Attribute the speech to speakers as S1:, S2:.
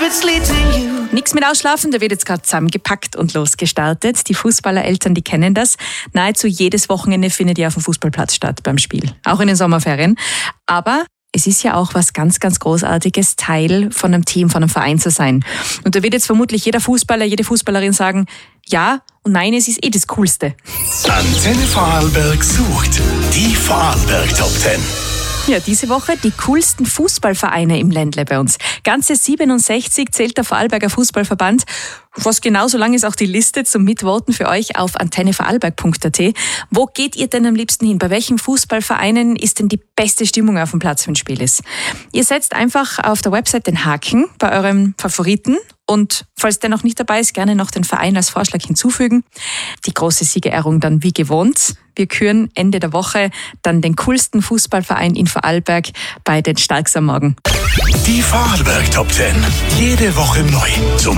S1: Nichts mit Ausschlafen, da wird jetzt gerade zusammengepackt und losgestartet. Die Fußballereltern, die kennen das. Nahezu jedes Wochenende findet ja auf dem Fußballplatz statt beim Spiel, auch in den Sommerferien. Aber es ist ja auch was ganz, ganz Großartiges, Teil von einem Team, von einem Verein zu sein. Und da wird jetzt vermutlich jeder Fußballer, jede Fußballerin sagen, ja und nein, es ist das Coolste.
S2: Antenne Vorarlberg sucht die Vorarlberg Top 10.
S1: Ja, diese Woche die coolsten Fußballvereine im Ländle bei uns. Ganze 67 zählt der Vorarlberger Fußballverband. Was genauso lang ist auch die Liste zum Mitvoten für euch auf antennevorarlberg.at. Wo geht ihr denn am liebsten hin? Bei welchen Fußballvereinen ist denn die beste Stimmung auf dem Platz, wenn ein Spiel ist? Ihr setzt einfach auf der Website den Haken bei eurem Favoriten und falls der noch nicht dabei ist, gerne noch den Verein als Vorschlag hinzufügen. Die große Siegerehrung dann wie gewohnt. Wir küren Ende der Woche dann den coolsten Fußballverein in Vorarlberg bei den Starks am Morgen.
S2: Die Vorarlberg Top 10. Jede Woche neu. Zum